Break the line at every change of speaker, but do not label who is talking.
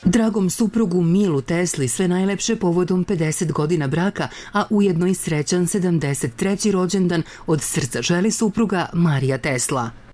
Dragom suprugu Milu Tesli sve najlepše povodom 50 godina braka, a ujedno i srećan 73. rođendan od srca želi supruga Marija Tesla.